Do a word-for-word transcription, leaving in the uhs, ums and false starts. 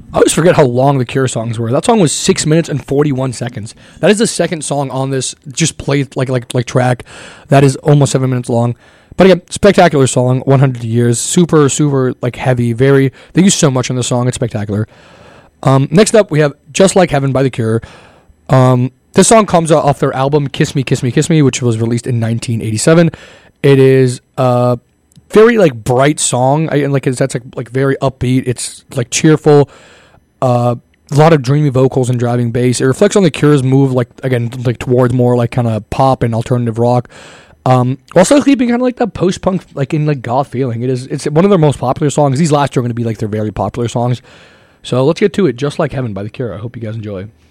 I always forget how long the Cure songs were. That song was six minutes and forty-one seconds. That is the second song on this just played like like like track. That is almost seven minutes long. But again, spectacular song, one hundred Years. Super, super like heavy. Very. They use so much in the song. It's spectacular. Um, next up, we have Just Like Heaven by The Cure. Um, this song comes off their album Kiss Me, Kiss Me, Kiss Me, which was released in nineteen eighty-seven. It is a very like bright song. I, and like it's, that's like, like very upbeat. It's like cheerful. Uh, a lot of dreamy vocals and driving bass. It reflects on the Cure's move, like again, like towards more like kind of pop and alternative rock. Um, also keeping kind of like that post-punk, like in like goth feeling. It is. It's one of their most popular songs. These last two are going to be like their very popular songs. So let's get to it. Just Like Heaven by The Cure. I hope you guys enjoy.